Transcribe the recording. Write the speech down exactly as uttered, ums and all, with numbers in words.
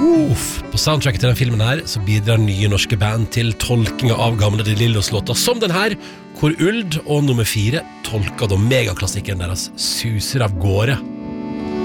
Uff. På soundtracket til den filmen her så bidrar nye norske band til tolkninger av gamle De Lillos-låter som den her, hvor Uld og nummer fire tolker da megaklassikken deres suser av gårde.